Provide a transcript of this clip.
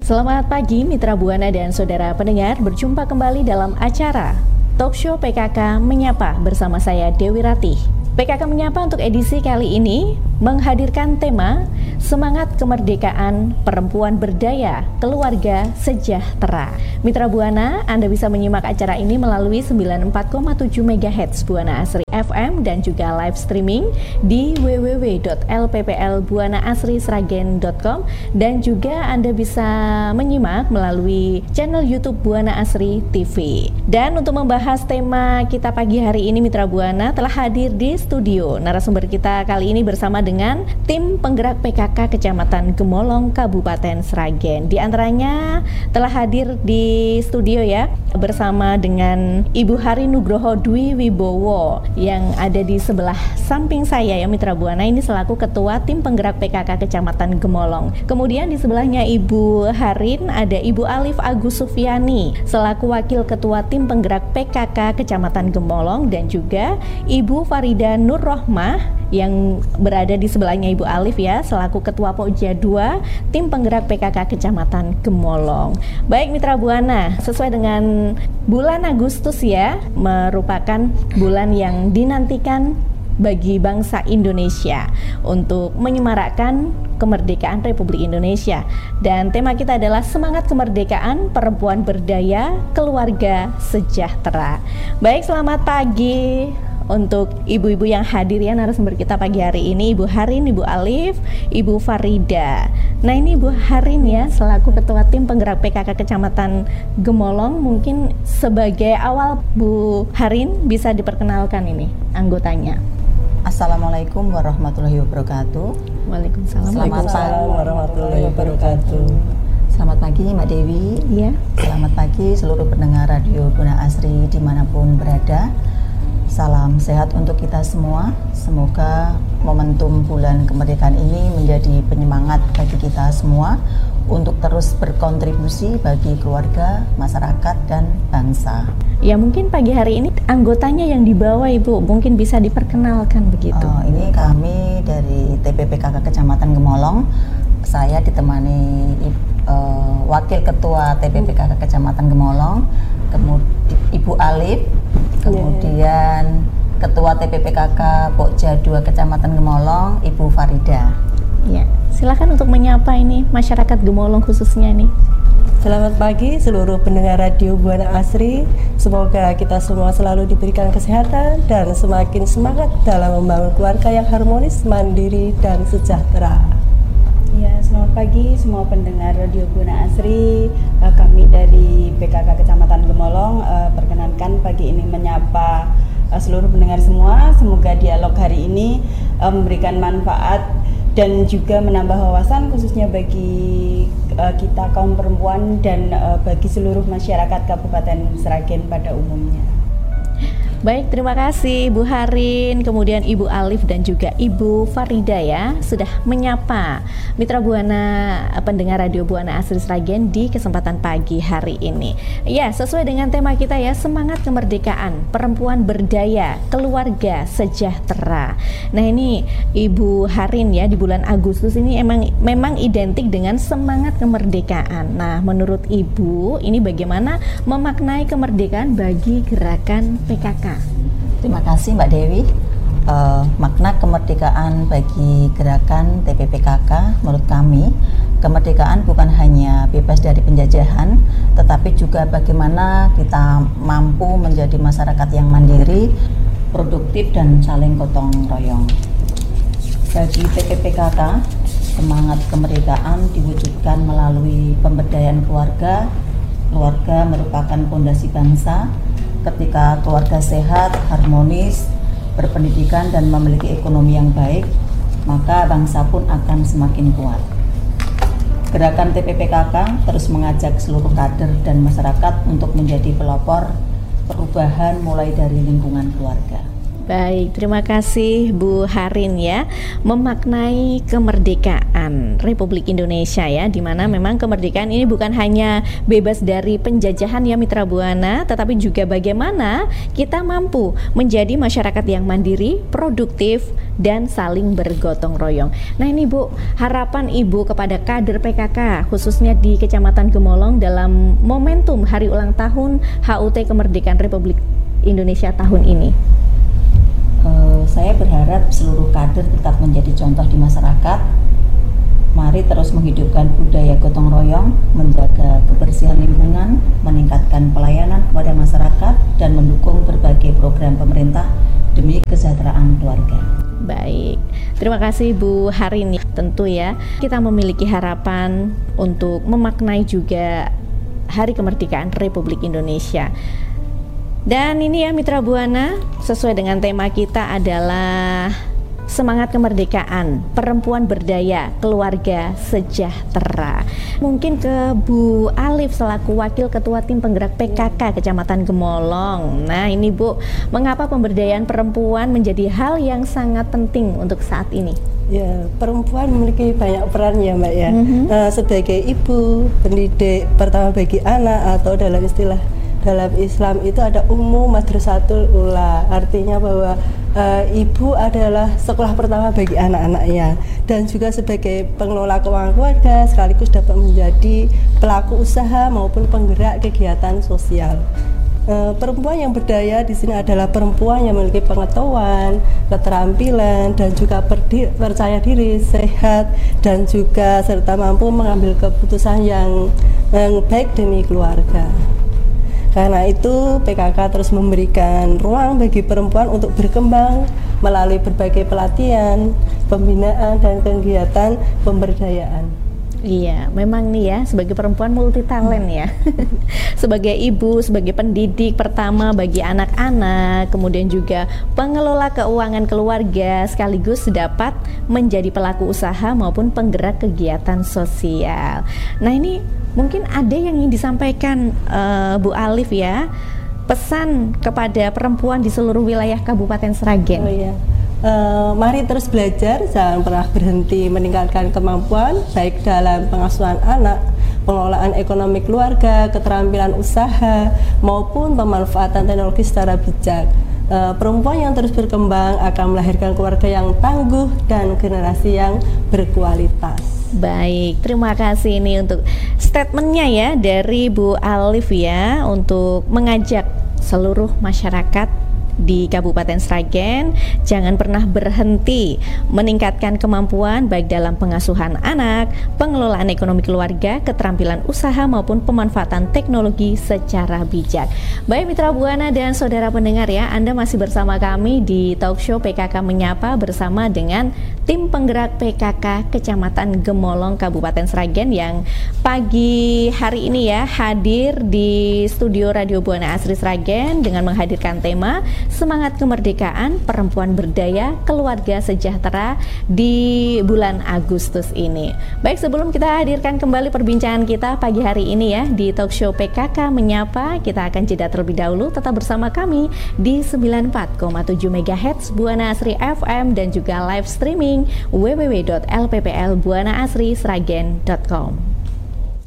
Selamat pagi Mitra Buana dan saudara pendengar, berjumpa kembali dalam acara Talkshow PKK Menyapa bersama saya Dewi Ratih. PKK Menyapa untuk edisi kali ini menghadirkan tema Semangat Kemerdekaan Perempuan Berdaya Keluarga Sejahtera. Mitra Buana, Anda bisa menyimak acara ini melalui 94,7 MHz Buana Asri FM dan juga live streaming di www.lpplbuanaasrisragen.com, dan juga Anda bisa menyimak melalui channel YouTube Buana Asri TV. Dan untuk membahas tema kita pagi hari ini, Mitra Buana, telah hadir di studio narasumber kita kali ini bersama dengan tim penggerak PKK Kecamatan Gemolong Kabupaten Sragen. Di antaranya telah hadir di studio ya bersama dengan Ibu Hari Nugroho Dwi Wibowo yang ada di sebelah samping saya ya Mitra Buana, ini selaku Ketua Tim Penggerak PKK Kecamatan Gemolong. Kemudian di sebelahnya Ibu Harin ada Ibu Alif Agus Sufiani selaku Wakil Ketua Tim Penggerak PKK Kecamatan Gemolong, dan juga Ibu Farida Nur Rohmah yang berada di sebelahnya Ibu Alif ya selaku Ketua Pokja 2 Tim Penggerak PKK Kecamatan Gemolong. Baik Mitra Buana, sesuai dengan bulan Agustus ya, merupakan bulan yang dinantikan bagi bangsa Indonesia untuk menyemarakkan kemerdekaan Republik Indonesia. Dan tema kita adalah Semangat Kemerdekaan Perempuan Berdaya Keluarga Sejahtera. Baik, selamat pagi untuk ibu-ibu yang hadir ya narasumber kita pagi hari ini, Ibu Harin, Ibu Alif, Ibu Farida. Nah ini Ibu Harin ya selaku Ketua Tim Penggerak PKK Kecamatan Gemolong, mungkin sebagai awal Bu Harin bisa diperkenalkan ini anggotanya. Assalamualaikum warahmatullahi wabarakatuh. Waalaikumsalam. Selamat pagi warahmatullahi wabarakatuh. Selamat pagi Mbak Dewi. Iya. Selamat pagi seluruh pendengar Radio Buana Asri dimanapun berada. Salam sehat untuk kita semua. Semoga momentum bulan kemerdekaan ini menjadi penyemangat bagi kita semua untuk terus berkontribusi bagi keluarga, masyarakat, dan bangsa. Ya mungkin pagi hari ini anggotanya yang dibawa Ibu mungkin bisa diperkenalkan begitu. Ini kami dari TPPKK Kecamatan Gemolong. Saya ditemani Wakil Ketua TPPKK Kecamatan Gemolong, kemudian Ibu Alif, kemudian Ketua TPPKK Pokja 2 Kecamatan Gemolong, Ibu Farida. Ya, silakan untuk menyapa ini masyarakat Gemolong khususnya nih. Selamat pagi seluruh pendengar Radio Buana Asri. Semoga kita semua selalu diberikan kesehatan dan semakin semangat dalam membangun keluarga yang harmonis, mandiri, dan sejahtera. Ya, selamat pagi semua pendengar Radio Buana Asri. Kami dari PKK Kecamatan Gemolong perkenankan pagi ini menyapa seluruh pendengar semua. Semoga dialog hari ini memberikan manfaat dan juga menambah wawasan khususnya bagi kita kaum perempuan dan bagi seluruh masyarakat Kabupaten Sragen pada umumnya. Baik, terima kasih Bu Harin, kemudian Ibu Alif dan juga Ibu Farida ya sudah menyapa Mitra Buana pendengar Radio Buana Asri Sragen di kesempatan pagi hari ini. Ya, sesuai dengan tema kita ya, Semangat Kemerdekaan Perempuan Berdaya Keluarga Sejahtera. Nah ini Ibu Harin ya, di bulan Agustus ini memang identik dengan semangat kemerdekaan. Nah menurut Ibu ini bagaimana memaknai kemerdekaan bagi gerakan PKK? Terima kasih Mbak Dewi. Makna kemerdekaan bagi gerakan TPPKK menurut kami, kemerdekaan bukan hanya bebas dari penjajahan, tetapi juga bagaimana kita mampu menjadi masyarakat yang mandiri, produktif, dan saling gotong royong. Bagi TPPKK, semangat kemerdekaan diwujudkan melalui pemberdayaan keluarga. Keluarga merupakan fondasi bangsa. Ketika keluarga sehat, harmonis, berpendidikan, dan memiliki ekonomi yang baik, maka bangsa pun akan semakin kuat. Gerakan TPPKK terus mengajak seluruh kader dan masyarakat untuk menjadi pelopor perubahan mulai dari lingkungan keluarga. Baik, terima kasih Bu Harin ya. Memaknai kemerdekaan Republik Indonesia ya, di mana memang kemerdekaan ini bukan hanya bebas dari penjajahan ya Mitra Buana, tetapi juga bagaimana kita mampu menjadi masyarakat yang mandiri, produktif, dan saling bergotong royong. Nah ini Bu, harapan Ibu kepada kader PKK khususnya di Kecamatan Gemolong dalam momentum hari ulang tahun HUT Kemerdekaan Republik Indonesia tahun ini. Saya berharap seluruh kader tetap menjadi contoh di masyarakat. Mari terus menghidupkan budaya gotong royong, menjaga kebersihan lingkungan, meningkatkan pelayanan kepada masyarakat, dan mendukung berbagai program pemerintah demi kesejahteraan keluarga. Baik, terima kasih Bu Harin. Tentu ya, kita memiliki harapan untuk memaknai juga Hari Kemerdekaan Republik Indonesia. Dan ini ya Mitra Buana, sesuai dengan tema kita adalah semangat kemerdekaan, perempuan berdaya, keluarga sejahtera. Mungkin ke Bu Alif selaku Wakil Ketua Tim Penggerak PKK Kecamatan Gemolong. Nah ini Bu, mengapa pemberdayaan perempuan menjadi hal yang sangat penting untuk saat ini? Ya, perempuan memiliki banyak peran ya Mbak ya. Sebagai ibu, pendidik pertama bagi anak, atau dalam istilah dalam Islam itu ada madrasatul ula, artinya bahwa ibu adalah sekolah pertama bagi anak-anaknya, dan juga sebagai pengelola keuangan keluarga sekaligus dapat menjadi pelaku usaha maupun penggerak kegiatan sosial. Perempuan yang berdaya di sini adalah perempuan yang memiliki pengetahuan, keterampilan, dan juga percaya diri, sehat, dan juga serta mampu mengambil keputusan yang baik demi keluarga. Karena itu PKK terus memberikan ruang bagi perempuan untuk berkembang melalui berbagai pelatihan, pembinaan, dan kegiatan pemberdayaan. Iya, memang nih ya, sebagai perempuan multi talent ya. Sebagai ibu, sebagai pendidik pertama bagi anak-anak, kemudian juga pengelola keuangan keluarga, sekaligus dapat menjadi pelaku usaha maupun penggerak kegiatan sosial. Nah ini mungkin ada yang ingin disampaikan Bu Alif ya, pesan kepada perempuan di seluruh wilayah Kabupaten Sragen. Oh iya. Mari terus belajar, jangan pernah berhenti meningkatkan kemampuan baik dalam pengasuhan anak, pengelolaan ekonomi keluarga, keterampilan usaha, maupun pemanfaatan teknologi secara bijak. Perempuan yang terus berkembang akan melahirkan keluarga yang tangguh dan generasi yang berkualitas. Baik, terima kasih ini untuk statementnya ya dari Bu Alif ya, untuk mengajak seluruh masyarakat di Kabupaten Sragen jangan pernah berhenti meningkatkan kemampuan baik dalam pengasuhan anak, pengelolaan ekonomi keluarga, keterampilan usaha maupun pemanfaatan teknologi secara bijak. Baik Mitra Buana dan saudara pendengar ya, Anda masih bersama kami di Talk Show PKK Menyapa bersama dengan tim penggerak PKK Kecamatan Gemolong Kabupaten Sragen yang pagi hari ini ya hadir di studio Radio Buana Asri Sragen dengan menghadirkan tema Semangat Kemerdekaan, Perempuan Berdaya, Keluarga Sejahtera di bulan Agustus ini. Baik, sebelum kita hadirkan kembali perbincangan kita pagi hari ini ya di Talk Show PKK Menyapa, kita akan jeda terlebih dahulu. Tetap bersama kami di 94,7 MHz Buana Asri FM dan juga live streaming www.lpplbuanaasrisragen.com.